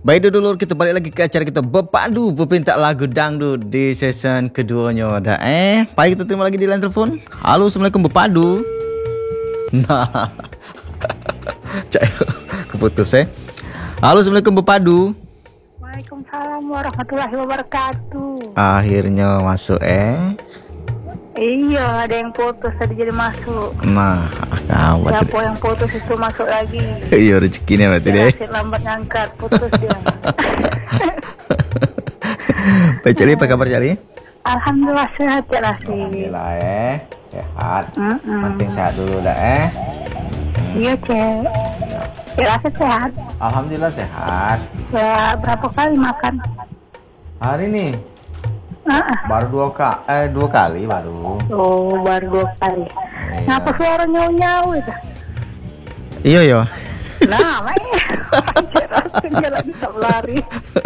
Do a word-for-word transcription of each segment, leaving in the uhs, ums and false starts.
Baik dulu kita balik lagi ke acara kita berpadu berpinta lagu dangdut di season keduanya. Dah eh, baik kita terima lagi di line telepon. Halo, assalamualaikum berpadu. Nah, cak keputus eh. Halo, assalamualaikum berpadu. Waalaikumsalam warahmatullahi wabarakatuh. Akhirnya masuk eh. Iya, ada yang putus tadi jadi masuk. Nah, kawat. Siapa yang putus itu masuk lagi. Iya, rezekinya berarti deh. Dia lambat ngangkat, putus dia. Baik, Cali, apa kabar Cali? Alhamdulillah sehat ya Rasi. Alhamdulillah eh, sehat. Mm-mm. Penting sehat dulu dah eh. Iya cek. Ya Rasi sehat. Alhamdulillah sehat. Ya berapa kali makan? Hari ini Ah, baru dua kali, eh dua kali baru. oh baru dua kali. Iya. Ngapa suara nyau-nyau itu? Iya yo. Nah, main. Cek Rasi dia lagi tak lari.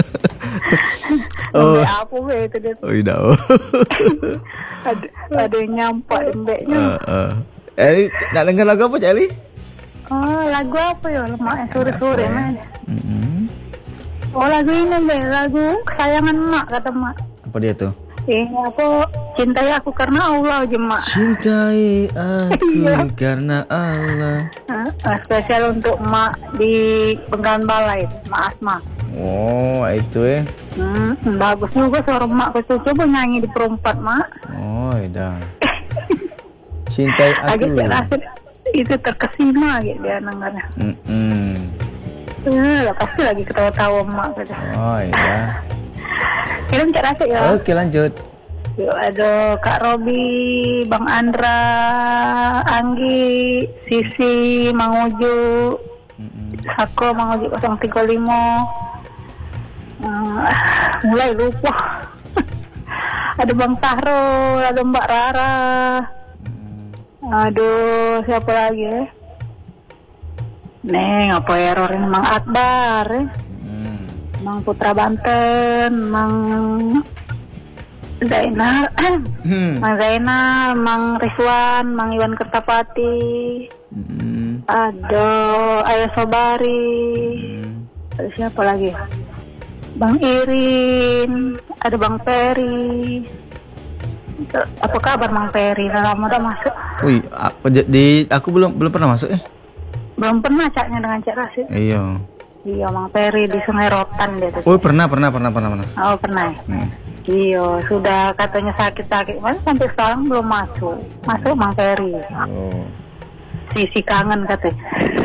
Oh. Sampai apa be itu dia? Oh iya. Oh. ada, ada yang nyampak dembeknya. Uh, uh. Eh, nak dengar lagu apa Cali? Oh, lagu apa ya? Lemaknya sore-sore man. Mm-hmm. Oh, lagu ini be, lagu kesayangan mak kata mak. Apa dia tuh? Eh, apa? Cintai aku karena Allah aja mak. Cintai aku Iya. karena Allah. Ah, spesial untuk mak di Penggalan Balai, Mak Asma. Oh, itu eh. Hmm, bagus juga suara mak. Kau coba nyanyi di perempat mak. Oh, iya. Cintai Agak aku. saya rasa itu terkesima gitu dia dengarnya. Mm-mm. Eh, pasti lagi ketawa-tawa mak gitu. Oh, iya. Kirim cak rasa ya. Oke, lanjut. Yuk, ada Kak Robi, Bang Andra, Anggi, Sisi, Mang Uju, Mm-mm. Sako, Mang Uju nol tiga lima. Hmm, mulai lupa. Ada Bang Sahrul, ada Mbak Rara. Aduh, siapa lagi ya? Neng, apa error ini? Mang Akbar, eh? Mm. Mang Putra Banten, Mang Zainal, Hmm. Mang Zainal, Mang Rizwan, Mang Iwan Kertapati, Mm. ada Ayah Sobari, Mm. ada siapa lagi? Bang Irin, ada Bang Peri. Apa kabar Mang Peri? Lama udah masuk. Wih, aku, di aku belum belum pernah masuk eh. Belum pernah caknya dengan Cak Rasid. Iya. Iya, Mang Peri di Sungai Rotan dia tuh. Oh, pernah pernah pernah pernah pernah. Oh, pernah ya? Hmm. Iya, sudah katanya sakit-sakit. Mas sampai sekarang belum masuk. Masuk Mang Peri. Oh. Sisi kangen katanya.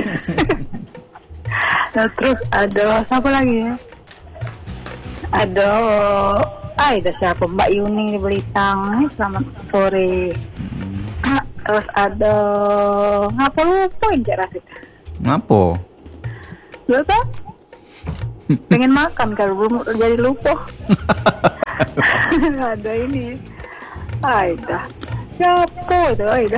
Nah, terus ada siapa lagi ya? Ada ah, ada siapa? Mbak Yuni di Belitang. Selamat sore. Hmm. Terus ada ngapa lupa Cak Rasid? Ngapo? Lupa? Pengen makan kalau belum jadi lupa. Ada ini. Aida. Siapa itu Aida?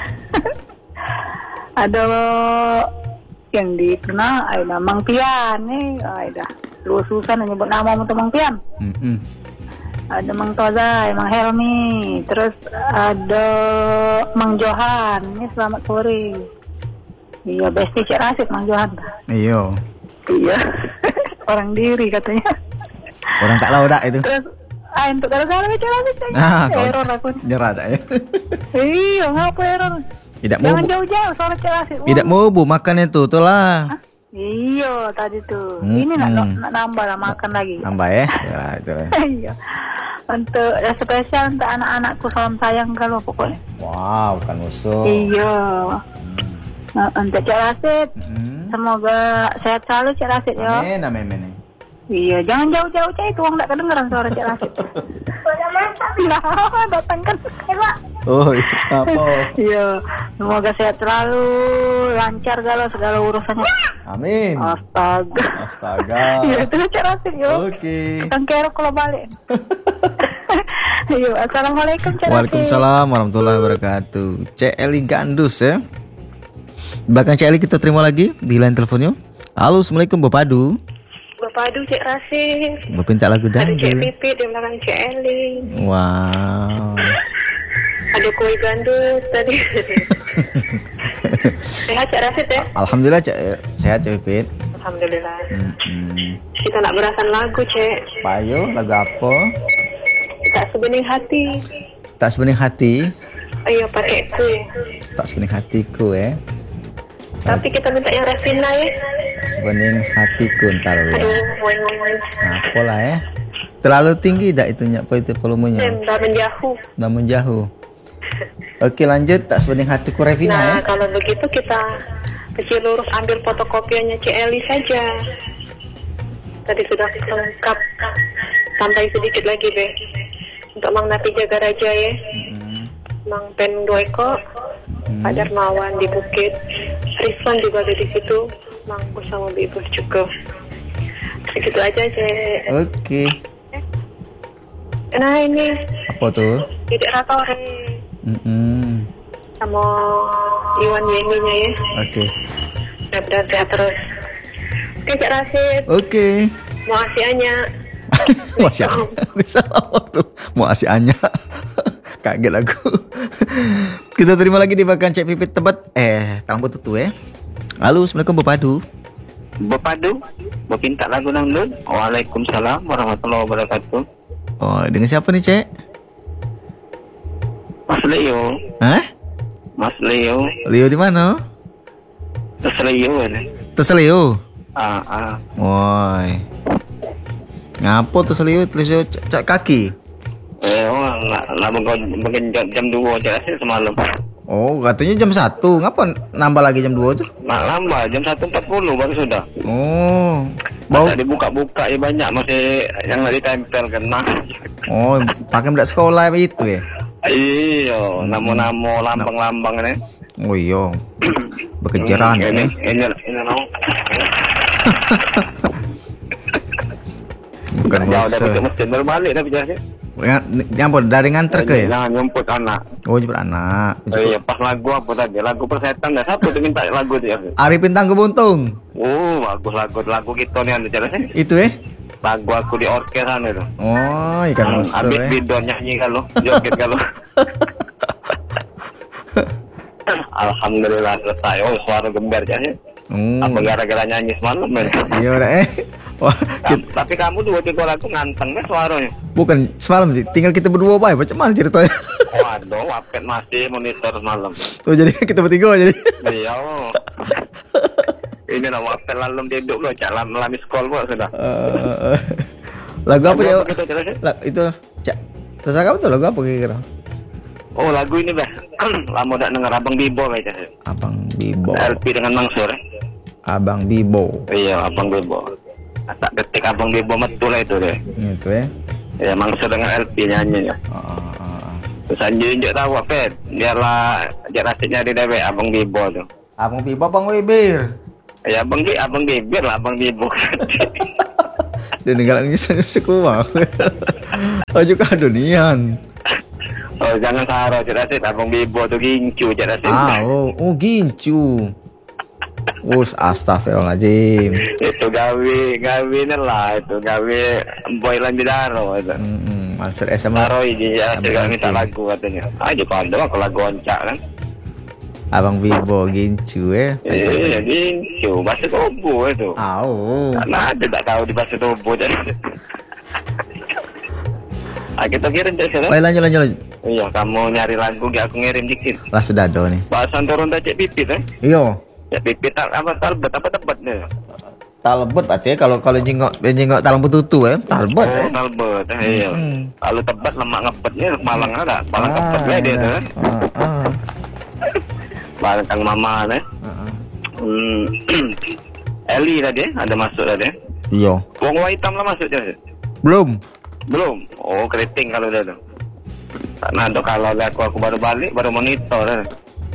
Ada yang dikenal Aida Mang Pian nih. Aida. Lu susah nyebut nama untuk Mang Pian. Mm-mm. Ada Mang Tozai, Mang Helmi, terus ada Mang Johan. Ini selamat sore. Iya, besti Cak Rasid Mang Johan. Iya. Iya. Orang diri katanya. Orang tak tahu dak itu. Terus ah untuk gara-gara Cak Rasid. Ah, kau error aku. nyerah tak ya? Iya, ngapa error? Tidak mau. Jangan jauh-jauh soal Cak Rasid. Tidak mau bu makan itu tuh lah. Iya, tadi tuh. Hmm, Ini nak, hmm. nak nambah lah makan lagi. Nambah ya? Ya itu lah. Iya. Untuk ya, spesial untuk anak-anakku salam sayang kalau pokoknya. Wow, bukan musuh. Iya. Nah, untuk Cak Rasid, Hmm. semoga sehat selalu Cak Rasid ya. Amin, amin, amin. Iya, jangan jauh-jauh Cak, itu orang tak kedengeran suara Cak Rasid. Nah, datang kan Pak. Oh, itu apa? Iya, semoga sehat selalu, lancar kalau segala urusannya. Amin. Astaga. Astaga. Iya, itu Cak Rasid yo. Oke. Kan kerok kalau balik. Iya, assalamualaikum Cak Rasid. Waalaikumsalam warahmatullahi wabarakatuh. Cek Eli Gandus ya. Belakang Cek Eli kita terima lagi di line teleponnya. Halo, assalamualaikum Bapak Padu. Bapak Adu Cak Rasid. Berpinta lagu Ada Cek dangdut. Pipi di belakang Cak Eli. Wow. Ada kue gandus tadi. Sehat Cak Rasid ya? Alhamdulillah Cak, sehat Cak Pipit. Alhamdulillah. Hmm. Kita nak berasan lagu Cek. Payo, lagu apa? Tak sebening hati. Tak sebening hati. Ayo pakai ku. Tak sebening hatiku eh. Tapi kita minta yang Revina ya. Sebening hatiku ntar ya. Aduh, woy, woy, woy. Nah, apalah ya. Terlalu tinggi dak itunya apa itu volumenya? Em, dah menjauh. Dah menjauh. Oke lanjut, tak sebening hatiku Revina Nah, ya. kalau begitu kita kecil lurus ambil fotokopiannya Cik Eli saja. Tadi sudah lengkap. Tambah sedikit lagi, Be. Untuk Mang Napi Jaga Raja ya. Hmm. Mang Pen Dueko. Hmm. Pak Darmawan di Bukit. Rizwan juga ada di situ. Mang Kusama Ibu juga. Segitu aja, Cik. Oke. Nah, ini Apa tuh? Dedek Ratore. Mm-mm. Sama Iwan Yeminya ya. Oke. Mudah-mudahan sehat terus. Oke, Cak Rasid. Oke. Mau asiannya. Masih bisa waktu mau asih Anya. Kaget aku. Kita terima lagi di bahkan Cek Pipit Tebet. Eh, tamu tutu ya. Halo, Assalamualaikum Bepadu. Bepadu, berpinta lagu dangdut. Waalaikumsalam warahmatullahi wabarakatuh. Oh, dengan siapa nih, Cek? Mas Leo, Hah? Mas Leo, Leo di mana? Mas Leo ini. Terus Leo. Ah, ah. Woi. Ngapo tuh Leo? Leo cak kaki. Eh, oh, lah, lah bagian jam, jam dua aja sih semalam. Oh, katanya jam satu. Ngapa nambah lagi jam dua tuh? Nah, lama, jam satu empat puluh baru sudah. Oh. Bau. Masa dibuka-buka ya banyak masih yang nggak ditempel kan. Nah. Oh, pakai bedak sekolah itu ya? Iya, namo-namo lambang-lambang ini. Oh iya. Bekejaran ya. ini, ini, ini, namo. Bukan Jauh dari bosan. masjid baru balik tapi jelasnya. Yang dari nganter ke ya? Jangan nyumput anak. Oh, jemput anak. Oh iya, pas lagu apa tadi? Lagu persetan dah. Siapa tuh minta lagu dia? Arifin Tangguh Buntung. Oh, bagus lagu lagu kita nih anda jelasnya. Itu eh? Lagu aku di orkesan itu. Oh, ikan musuh Habis eh. video nyanyi kalau, joget kalau. Alhamdulillah selesai. Oh, suara gembar jelasnya. Hmm. Apa gara-gara nyanyi semalam men? Iya udah eh. Wah, Tapi, kita- tapi kamu dua tiga lagu nganteng deh suaranya. bukan semalam sih, tinggal kita berdua baik. Macam mana ceritanya? Waduh, wapet masih monitor semalam. Tuh jadi kita bertiga jadi. Iya. Oh. Ini lah wapet lalu tidur loh, jalan melami sekolah kok sudah. Eh, lagu apa ya? Kita jelasnya? La- itu cak. Terserah kamu tuh lagu apa kira-kira? Oh lagu ini bah, lama udah denger Abang Bibo aja. Abang Bibo. L P dengan Mangsur. Abang Bibo. Iya Abang Bibo. Tak ketik Abang Bibo betul lah itu deh. Itu ya. Ya Mangsur dengan L P nyanyinya. Oh, oh, oh. Terus anjing juga tahu apa? Biarlah Rasid nyari deh Abang Bibo tuh. Abang Bibo, Abang Wibir. Ya Abang Bibo, Abang Bibir lah Abang Bibo. Dia ninggalin ngisah sekuah. Oh juga dunian. Oh jangan salah Rasid, Abang Bibo tuh gincu Rasid. Ah, oh, oh gincu. Us astagfirullahaladzim. Itu gawe gawe lah itu gawe boy lanjidaro itu. Hmm, maksud S M A Taruh ini ya, Abang saya minta Bibo. lagu katanya. Ah, di Padang aku lagu oncak kan. Abang Bibo gincu ya. Iya, gincu, bahasa Tobo itu. Au. Karena ada tak tahu di bahasa Tobo jadi. Ah, kita kirim cek sana. Baik lanjut lanjut lanjut. Iya, kamu nyari lagu, gak aku ngirim dikit. Lah sudah ada nih. Bahasan turun tak cek pipit eh. Iyo. Cek pipit tak apa talbet apa tebet nih. Talbet berarti ya kalau kalau jengok jengok talang betutu ya. Talbet Oh, ya. talbet. Eh, iya. Hmm. Kalau tebet lemak ngepetnya Malang ada. Malang ngepet Ah, dia ada. tuh. eh. Ah, ah. Malang Kang Mama nih. Ah, ah. Hmm. Eli tadi ada masuk tadi. Iyo. Wong Wai hitam lah masuk je. Belum. Belum. Oh, keriting kalau dia tu. Karena ada kalau aku aku baru balik baru monitor. Eh.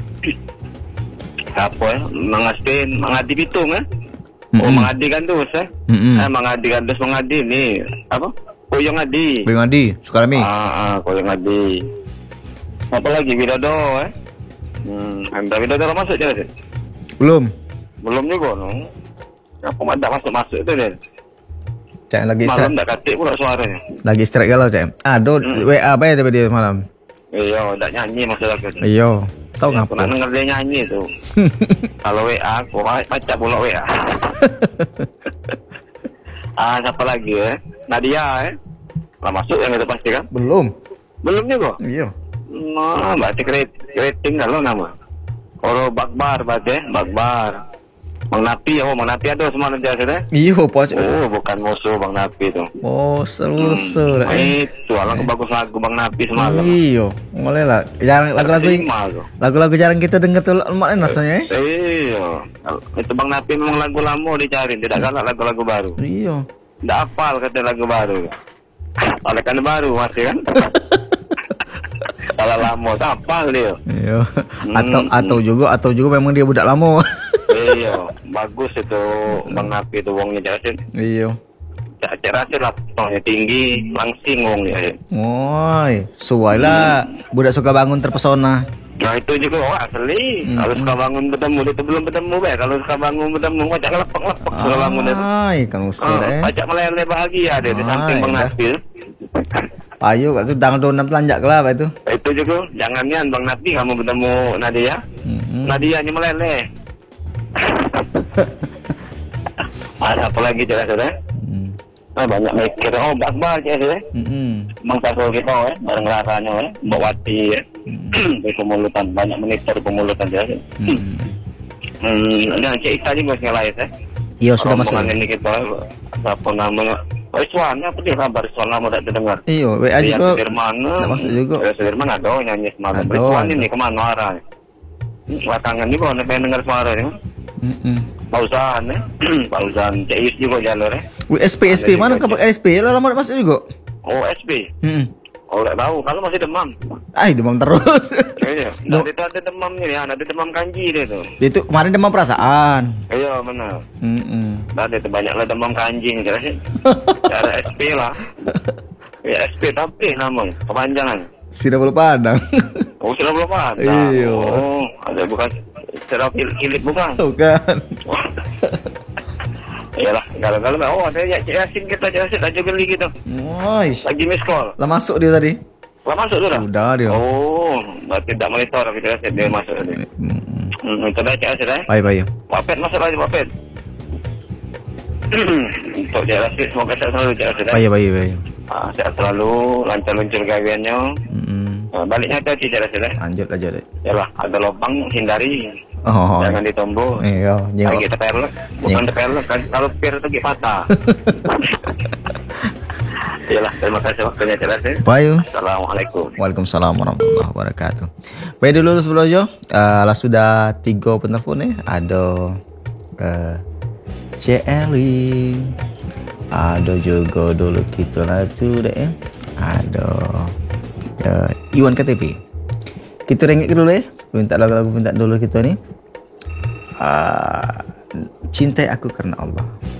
Siapa ya? Mangastin, mangadi pitung eh. Oh, Mm-mm. mangadi gandus eh. Mm-mm. Eh, mangadi gandus mangadi ni. Apa? Koyong adi. Bang Adi, Sukarami. Ah, ah, koyong adi. Apa lagi Widodo eh? Hmm, anda Widodo lah masuk je. Eh? Belum. Belum juga no. Apa tak masuk-masuk tu dia. Cak lagi Malam istirahat. tak katik pula suaranya. Lagi istirahat galau cak. Aduh, Hmm. W A apa ya tadi dia malam? Iya, tak nyanyi masa lagu tu. Iyo. Tahu Aku nak ngapa? denger dia nyanyi tu. Kalau W A aku baca pula W A. Ah, siapa lagi eh? Nadia eh. Lah masuk yang itu pasti kan? Belum. Belum juga. Iya. Nah, berarti rating kalau nama. Oro Bakbar berarti, Bakbar. Bang Napi, oh Bang Napi ada semalam dia sudah. Iyo, pocok. Oh, bukan musuh Bang Napi tu. Oh, seru-seru. Hmm, itu alang bagus lagu Bang Napi semalam. Iyo, boleh lah. Jarang lagu-lagu Terima tu. lagu-lagu jarang kita dengar tuh mak rasanya. Eh? Iya. Itu Bang Napi memang lagu lama dicari, tidak galak lagu-lagu baru. Iyo. Tidak hafal kata lagu baru. Oleh karena baru masih kan. Kalau lama tak hafal dia. Iyo. Atau atau juga atau juga memang dia budak lama. Iya, bagus itu Bang Napi itu wongnya jelasin. Iyo. Tak jelasin lah, wongnya tinggi, langsing wongnya. Woi, suai lah. Budak suka bangun terpesona. Nah itu juga oh, asli. Hmm. Kalau suka bangun bertemu itu belum bertemu be. Kalau suka bangun bertemu macam lepek-lepek suka bangun itu. Ay, kan usir eh. Pajak meleleh bahagia dia di samping Ay, Bang dah. Napi. Ayo kat tu dang donam telanjak lah apa itu. Itu juga jangan nian Bang Napi kamu bertemu Nadia. Hmm. Nadia nya meleleh. Ada apa lagi jelas sudah? Hmm. Ah, banyak mikir. Oh, Bakbar je sudah. Hmm. Bang Tasol kita eh, bareng rasanya eh, Mbak Wati eh. Di pemulutan banyak monitor pemulutan dia. Hmm. Hmm, dan Cik Ita juga ngelait eh. Iya sudah masuk. Rombongan ini kita apa namanya? Oh, suaranya apa dia kabar suara lama tak terdengar. Iyo, W A Dia juga. Sudirman. Tak masuk juga. Dia Sudirman ada nyanyi semalam. Ada, Rituan ada. ini kemana arah? Belakangan ni kau nak pengen dengar suara ni. Hmm. Pausan eh. Pausan Cik Is juga jalur eh. W S P S P mana kau pakai S P lah lama tak masuk juga. Oh, S B. Hmm. Oh, tak tahu. Kalau masih demam. Ay, demam terus. Iya. No. Nanti tu ada demamnya ya. Ada demam kanji dia tu. Dia tu kemarin demam perasaan. Iya, benar. Hmm. Ada tu banyaklah demam kanjing jelas eh. Cara S P lah. Ya, S P tapi namanya kepanjangan. Sudah belum padang. Oh, sudah belum ada. Iya. Oh, ada bukan secara kilip bukan. Bukan. Iyalah, kalau-kalau oh ada ya Cik Yasin kita Cik Yasin aja geli gitu. Woi. Lagi miss call. Lah masuk dia tadi. Lah masuk tu dah. Sudah dia. Oh, berarti tak monitor kita Yasin dia masuk tadi. Hmm. Hmm, itu dah Cik Yasin eh. Baik, baik. Wapet masuk lagi Wapet. Untuk Cik Yasin semoga sehat selalu Cik Yasin eh. Baik, baik, baik. Ah, sehat selalu, lancar luncur gawiannya. Hmm. Ah, baliknya hati-hati Cik Yasin eh. Lanjut aja deh. Yalah, ada lubang hindari. Oh. Jangan ditombol. Iya, Lagi nyewa. teperlek, bukan Iya. teperlek kan kalau pir itu gigi patah. Iyalah, terima kasih waktunya jelas ya. Baik. Assalamualaikum. Waalaikumsalam warahmatullahi wabarakatuh. Baik dulu sebelum jo, uh, lah sudah tiga penelpon ni. Ada uh, Cik Eli, ada juga dulu kita lah tu deh. Eh. Ada uh, Iwan K T P. Kita rengit dulu eh. Minta lagu-lagu minta dulu kita ni. Uh, cintai aku karena Allah.